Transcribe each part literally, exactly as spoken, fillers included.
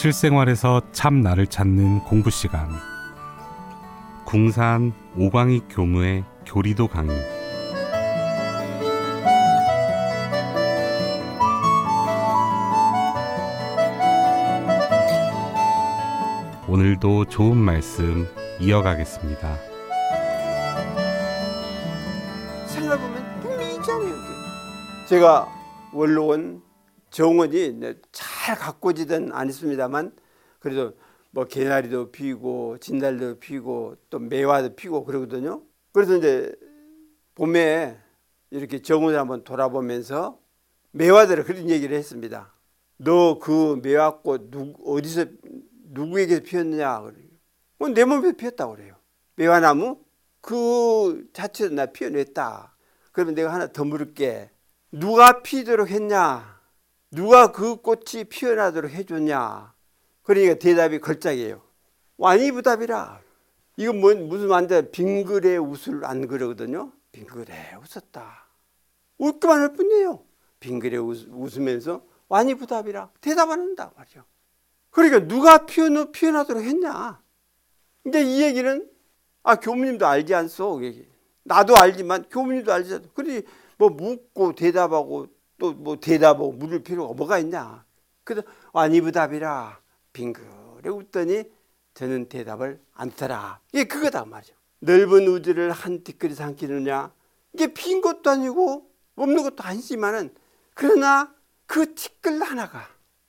실생활에서 참 나를 찾는 공부 시간. 궁산 오광익 교무의 교리도 강의. 오늘도 좋은 말씀 이어가겠습니다. 생각해보면 분명히 있잖아요. 제가 원로원 정원이 잘 가꾸지든 않습니다만 그래도 뭐 개나리도 피고 진달도 피고 또 매화도 피고 그러거든요. 그래서 이제 봄에 이렇게 정원을 한번 돌아보면서 매화들을 그런 얘기를 했습니다. 너 그 매화꽃 누, 어디서 누구에게서 피었느냐? 그래요. 내 몸에서 피었다고 그래요. 매화나무 그 자체로 나 피어냈다. 그러면 내가 하나 더 물을게. 누가 피도록 했냐? 누가 그 꽃이 피어나도록 해줬냐? 그러니까 대답이 걸작이에요. 완이부답이라. 이건 뭐, 무슨 말인데 빙그레 웃을 안 그러거든요. 빙그레 웃었다. 웃기만 할 뿐이에요. 빙그레 웃, 웃으면서 완이부답이라 대답 안 한다 말이죠. 그러니까 누가 피어나, 피어나도록 했냐? 근데 이 얘기는 아 교무님도 알지 않소? 나도 알지만 교무님도 알지 않소? 그러니 뭐 묻고 대답하고 또 뭐 대답하고 물을 필요가 뭐가 있냐? 그래서 완이부답이라 빙그레 웃더니 저는 대답을 않더라. 이게 그거다 말이죠. 넓은 우주를 한 티끌이 삼키느냐? 이게 빈 것도 아니고 없는 것도 아니지만은 그러나 그 티끌 하나가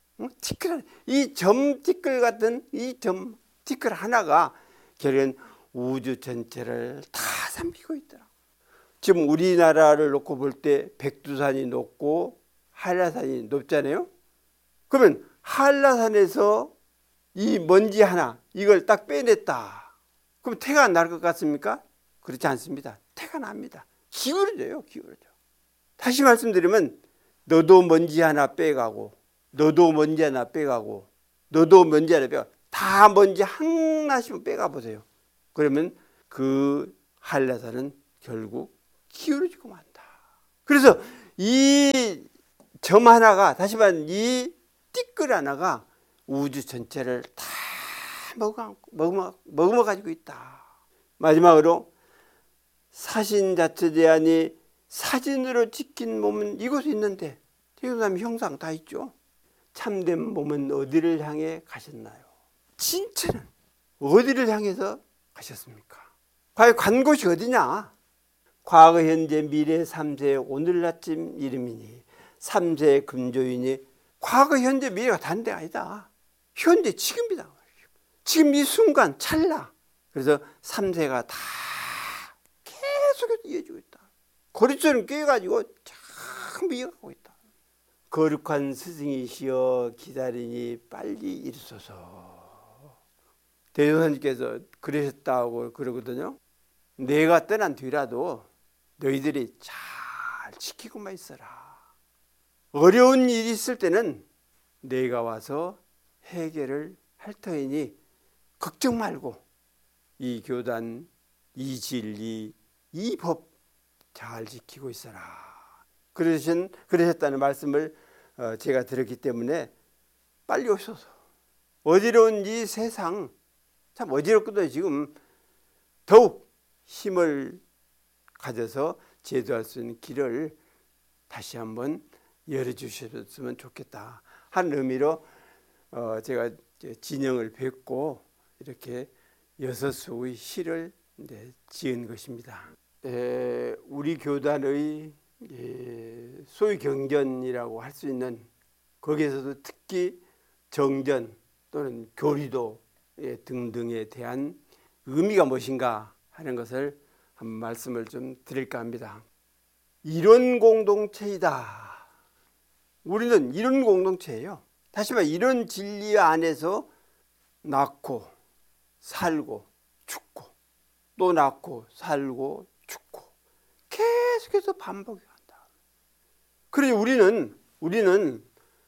티끌 이 점 티끌 같은 이 점 티끌 하나가 결국은 우주 전체를 다 삼키고 있더라. 지금 우리나라를 놓고 볼 때 백두산이 높고 한라산이 높잖아요. 그러면 한라산에서 이 먼지 하나 이걸 딱 빼냈다. 그럼 태가 안 날 것 같습니까? 그렇지 않습니다. 태가 납니다. 기울어져요. 기울어져. 다시 말씀드리면 너도 먼지 하나 빼가고 너도 먼지 하나 빼가고 너도 먼지 하나 빼가고 다 먼지 하나씩만 빼가 보세요. 그러면 그 한라산은 결국 기울어지고 만다. 그래서 이 점 하나가 다시 말하면 이 띠끌 하나가 우주 전체를 다 먹어, 먹어, 먹어 가지고 있다. 마지막으로 사신자처제하니 사진으로 찍힌 몸은 이곳에 있는데 태어나면 형상 다 있죠. 참된 몸은 어디를 향해 가셨나요? 진짜는 어디를 향해서 가셨습니까? 과연 간 곳이 어디냐? 과거, 현재, 미래, 삼세, 오늘 아침 이름이니 삼세 금조이니 과거, 현재, 미래가 다른 데가 아니다. 현재, 지금이다. 지금 이 순간, 찰나. 그래서 삼세가 다 계속해서 이어지고 있다. 고리처럼 깨가지고 참 이어가고 있다. 거룩한 스승이시여 기다리니 빨리 이르소서. 대조사님께서 그러셨다고 그러거든요. 내가 떠난 뒤라도 너희들이 잘 지키고만 있어라. 어려운 일이 있을 때는 내가 와서 해결을 할 터이니 걱정 말고 이 교단, 이 진리, 이 법 잘 지키고 있어라. 그러신, 그러셨다는 말씀을 제가 들었기 때문에 빨리 오셔서 어지러운 이 세상 참 어지럽거든요. 지금 더욱 힘을 가져서 제도할 수 있는 길을 다시 한번 열어주셨으면 좋겠다 하는 의미로 제가 진영을 뵙고 이렇게 여섯 수의 시를 지은 것입니다. 우리 교단의 소위 경전이라고 할 수 있는 거기에서도 특히 정전 또는 교리도 등등에 대한 의미가 무엇인가 하는 것을 한 말씀을 좀 드릴까 합니다. 이런 공동체이다. 우리는 이런 공동체예요. 다시 말해 이런 진리 안에서 낳고 살고 죽고 또 낳고 살고 죽고 계속해서 반복이 간다. 그러니 우리는 우리는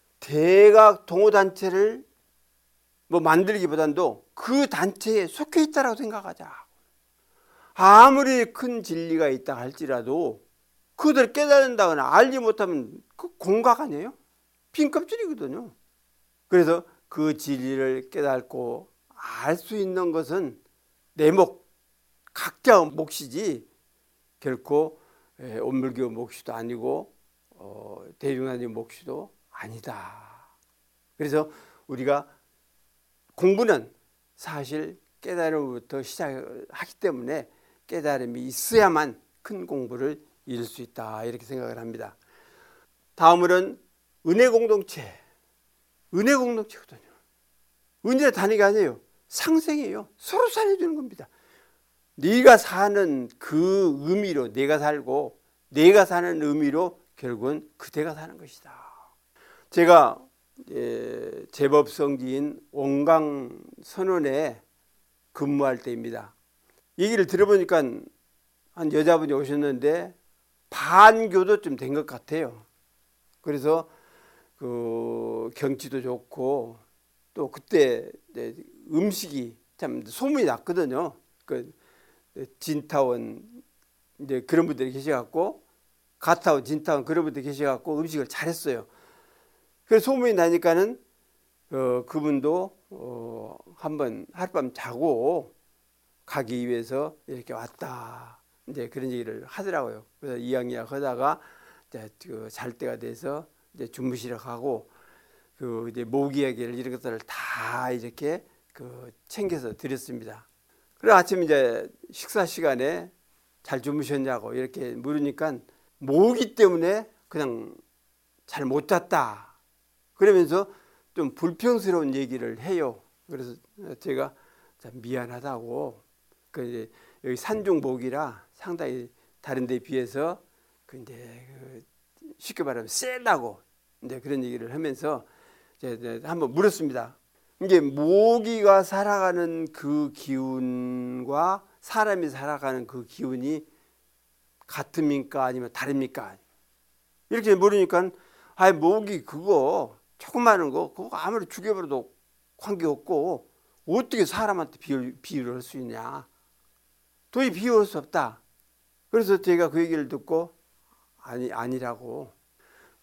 대각 동호단체를 뭐 만들기보다도 그 단체에 속해 있다라고 생각하자. 아무리 큰 진리가 있다 할지라도 그들 깨달은다거나 알지 못하면 그 공각 아니에요? 빈 껍질이거든요. 그래서 그 진리를 깨닫고 알 수 있는 것은 내 몫, 각자의 몫이지 결코 온물교 몫이도 아니고 어, 대중하나님 몫이도 아니다. 그래서 우리가 공부는 사실 깨달음부터 시작하기 때문에 깨달음이 있어야만 큰 공부를 이룰 수 있다, 이렇게 생각을 합니다. 다음으로는 은혜 공동체. 은혜 공동체거든요. 은혜 단위가 아니에요. 상생이에요. 서로 살려주는 겁니다. 네가 사는 그 의미로 내가 살고, 내가 사는 의미로 결국은 그대가 사는 것이다. 제가 예, 제법성지인 원광선원에 근무할 때입니다. 얘기를 들어보니까 한 여자분이 오셨는데 반교도 좀 된 것 같아요. 그래서 그 경치도 좋고 또 그때 음식이 참 소문이 났거든요. 그 진타원 이제 그런 분들이 계셔갖고, 가타원, 진타원 그런 분들이 계셔갖고 음식을 잘했어요. 그래서 소문이 나니까는 어, 그분도 어, 한번 하룻밤 자고 가기 위해서 이렇게 왔다, 이제 그런 얘기를 하더라고요. 그래서 이야기야 하다가 이제 그 잘 때가 돼서 이제 주무시러 가고, 그 이제 모기 이야기를 이런 것들을 다 이렇게 그 챙겨서 드렸습니다. 그래 아침 이제 식사 시간에 잘 주무셨냐고 이렇게 물으니까 모기 때문에 그냥 잘 못 잤다, 그러면서 좀 불평스러운 얘기를 해요. 그래서 제가 참 미안하다고, 그 이제 여기 산중 모기라 상당히 다른 데 비해서 그 이제 그 쉽게 말하면 세다고 이제 그런 얘기를 하면서 이제 한번 물었습니다. 이게 모기가 살아가는 그 기운과 사람이 살아가는 그 기운이 같습니까 아니면 다릅니까? 이렇게 물으니까 아 모기 그거 조그마한 거 그거 아무리 죽여버려도 관계없고 어떻게 사람한테 비유, 비유를 할 수 있냐, 도저히 비유할 수 없다. 그래서 제가 그 얘기를 듣고 아니 아니라고